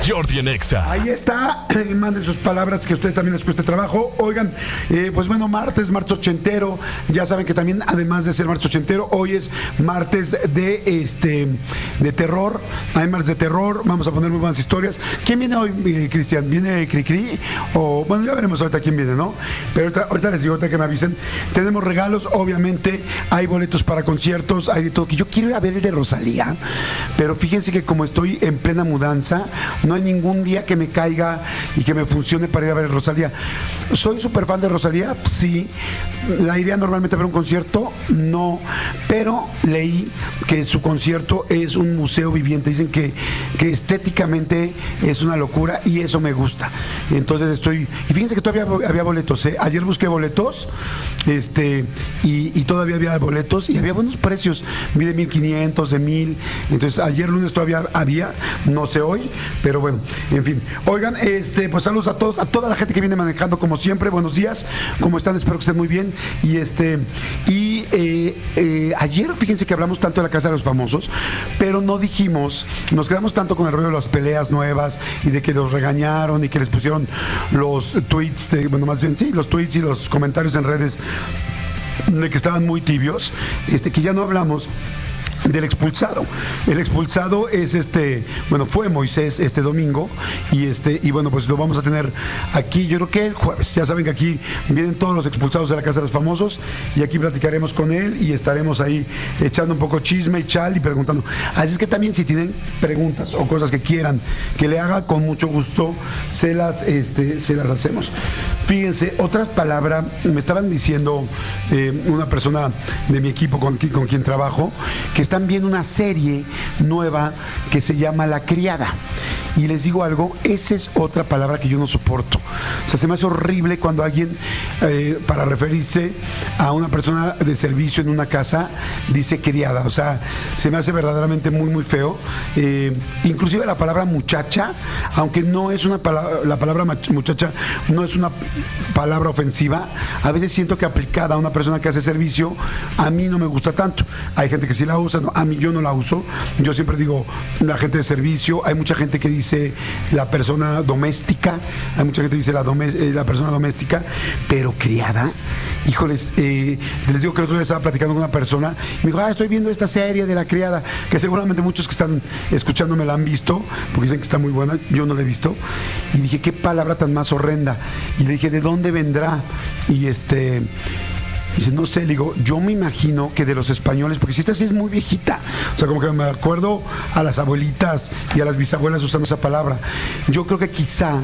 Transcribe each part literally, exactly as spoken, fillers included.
Jordi en Exa. Ahí está, manden sus palabras que a ustedes también les cueste trabajo. Oigan, eh, pues bueno, martes, martes ochentero. Ya saben que también, además de ser martes ochentero, hoy es martes de este de terror. Hay martes de terror, vamos a poner muy buenas historias. ¿Quién viene hoy, eh, Cristian? ¿Viene Cricri? O bueno, ya veremos ahorita quién viene, ¿no? Pero ahorita, ahorita les digo, ahorita que me avisen. Tenemos regalos, obviamente, hay boletos para conciertos, hay de todo. Que yo quiero ir a ver el de Rosalía, pero fíjense que como estoy en plena mudanza, no hay ningún día que me caiga y que me funcione para ir a ver Rosalía. ¿Soy súper fan de Rosalía? Sí. ¿La iría normalmente a ver un concierto? No. Pero leí que su concierto es un museo viviente. Dicen que, que estéticamente es una locura y eso me gusta. Entonces estoy... Y fíjense que todavía había boletos, ¿eh? Ayer busqué boletos este y, y todavía había boletos y había buenos precios. Vi de mil quinientos, de mil. Entonces ayer lunes todavía había, no sé hoy, pero bueno, en fin. Oigan, este pues saludos a todos, a toda la gente que viene manejando como siempre. Buenos días, ¿cómo están? Espero que estén muy bien. Y este y eh, eh, ayer fíjense que hablamos tanto de la Casa de los Famosos, pero no dijimos, nos quedamos tanto con el rollo de las peleas nuevas y de que los regañaron y que les pusieron los tweets, de, bueno, más bien sí, los tweets y los comentarios en redes de que estaban muy tibios, este que ya no hablamos del expulsado. El expulsado es este, bueno, fue Moisés este domingo y este y bueno, pues lo vamos a tener aquí, yo creo que el jueves. Ya saben que aquí vienen todos los expulsados de la Casa de los Famosos y aquí platicaremos con él y estaremos ahí echando un poco chisme y chal y preguntando. Así es que también si tienen preguntas o cosas que quieran que le haga, con mucho gusto se las este se las hacemos. Fíjense, otra palabra, me estaban diciendo eh, una persona de mi equipo con, con quien trabajo, que está están viendo una serie nueva que se llama La Criada. Y les digo algo, esa es otra palabra que yo no soporto. O sea, se me hace horrible cuando alguien, eh, para referirse a una persona de servicio en una casa, dice criada. O sea, se me hace verdaderamente muy, muy feo. Eh, inclusive la palabra muchacha, aunque no es una palabra, la palabra muchacha no es una palabra ofensiva, a veces siento que aplicada a una persona que hace servicio, a mí no me gusta tanto. Hay gente que sí la usa, no, a mí yo no la uso. Yo siempre digo la gente de servicio. Hay mucha gente que dice la persona doméstica, hay mucha gente que dice la, domes, eh, la persona doméstica, pero criada, híjoles, eh, les digo que el otro día estaba platicando con una persona y me dijo, ah, estoy viendo esta serie de La Criada, que seguramente muchos que están escuchándome la han visto, porque dicen que está muy buena, yo no la he visto, y dije, qué palabra tan más horrenda, y le dije, ¿de dónde vendrá? Y este... Dice, no sé, le digo, yo me imagino que de los españoles, porque si esta sí es muy viejita, o sea, como que me acuerdo a las abuelitas y a las bisabuelas usando esa palabra. Yo creo que quizá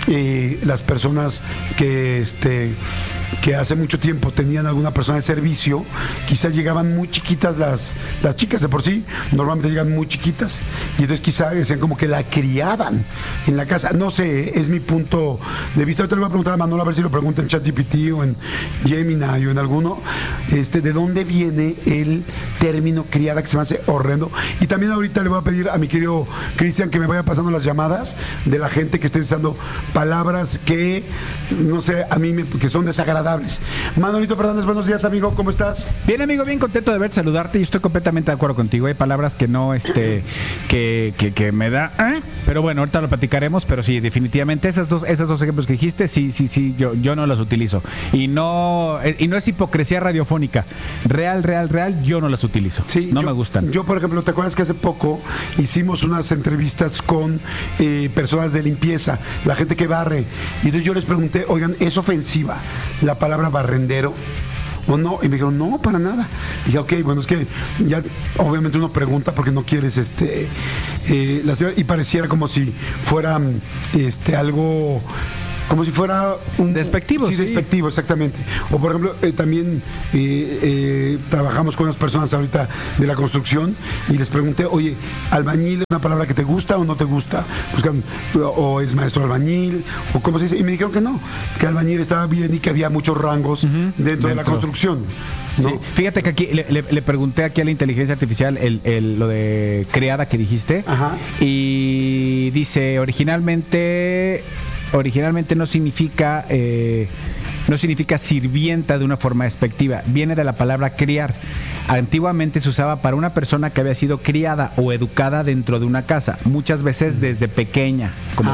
eh, las personas que este que hace mucho tiempo tenían alguna persona de servicio, quizá llegaban muy chiquitas las, las chicas, de por sí, normalmente llegan muy chiquitas, y entonces quizá decían como que la criaban en la casa. No sé, es mi punto de vista. Ahorita le voy a preguntar a Manolo a ver si lo pregunta en ChatGPT o en Gemini o en alguno, este, de dónde viene el término criada, que se me hace horrendo. Y también ahorita le voy a pedir a mi querido Cristian que me vaya pasando las llamadas de la gente que esté usando palabras que, no sé, a mí me, que son desagradables. Manolito Fernández, buenos días, amigo, ¿cómo estás? Bien, amigo, bien contento de verte, saludarte, y estoy completamente de acuerdo contigo. Hay palabras que no, este, que, que, que me da, ¿eh? Pero bueno, ahorita lo platicaremos, pero sí, definitivamente esas dos, esos dos ejemplos que dijiste, sí, sí, sí, yo, yo no las utilizo. Y no, y no es hipocresía radiofónica. Real, real, real, yo no las utilizo. Sí, no yo, me gustan. Yo, por ejemplo, ¿te acuerdas que hace poco hicimos unas entrevistas con eh, personas de limpieza, la gente que barre? Y entonces yo les pregunté, oigan, ¿es ofensiva la palabra barrendero o no? Y me dijeron, no, para nada. Y dije, ok, bueno, es que ya obviamente uno pregunta porque no quieres este eh, la, y pareciera como si fuera este algo, como si fuera un despectivo. Sí, sí. despectivo, exactamente. O por ejemplo, eh, también eh, eh, trabajamos con unas personas ahorita de la construcción y les pregunté, oye, albañil, ¿es una palabra que te gusta o no te gusta? Buscan, o es maestro albañil, o cómo se dice, y me dijeron que no, que albañil estaba bien y que había muchos rangos uh-huh, dentro, dentro de la construcción, ¿no? Sí. Fíjate que aquí le, le, le pregunté aquí a la inteligencia artificial el, el, lo de criada que dijiste. Ajá. Y dice, originalmente originalmente no significa eh, no significa sirvienta de una forma despectiva, viene de la palabra criar. Antiguamente se usaba para una persona que había sido criada o educada dentro de una casa, muchas veces desde pequeña, como